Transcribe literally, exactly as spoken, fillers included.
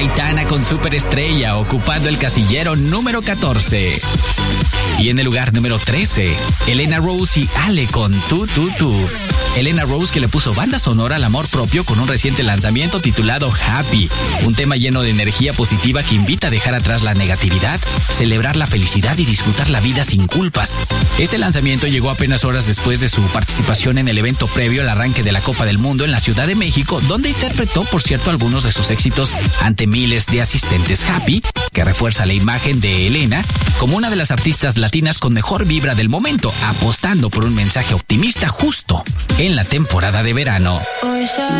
Aitana con Superestrella ocupando el casillero número catorce. Y en el lugar número trece, Elena Rose y Ale con Tú, Tú, Tú. Elena Rose, que le puso banda sonora al amor propio con un reciente lanzamiento titulado Happy, un tema lleno de energía positiva que invita a dejar atrás la negatividad, celebrar la felicidad y disfrutar la vida sin culpas. Este lanzamiento llegó apenas horas después de su participación en el evento previo al arranque de la Copa del Mundo en la Ciudad de México, donde interpretó, por cierto, algunos de sus éxitos ante miles de asistentes. Happy, que refuerza la imagen de Elena como una de las artistas latinas con mejor vibra del momento, apostando por un mensaje optimista justo en la temporada de verano.